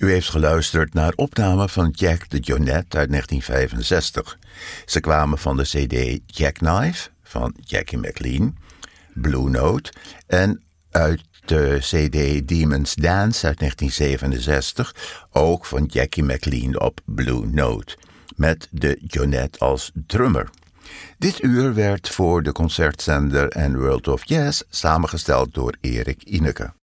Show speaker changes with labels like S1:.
S1: U heeft geluisterd naar opnamen van Jack de Jonette uit 1965. Ze kwamen van de cd Jackknife van Jackie McLean, Blue Note en uit de cd Demon's Dance uit 1967, ook van Jackie McLean op Blue Note, met de Jonette als drummer. Dit uur werd voor de concertzender en World of Jazz samengesteld door Erik Ineke.